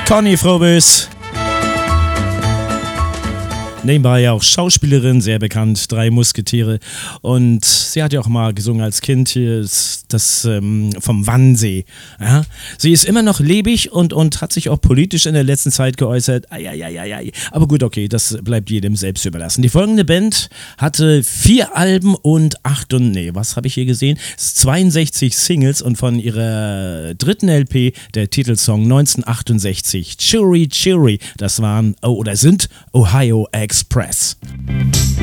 Conny Frobös. Nebenbei auch Schauspielerin, sehr bekannt, 3 Musketiere. Und sie hat ja auch mal gesungen als Kind, hier ist das vom Wannsee. Ja? Sie ist immer noch lebendig und hat sich auch politisch in der letzten Zeit geäußert. Ai. Aber gut, okay, das bleibt jedem selbst überlassen. Die folgende Band hatte 4 Alben und 62 Singles und von ihrer dritten LP der Titelsong 1968, Churi, das waren, sind Ohio Express.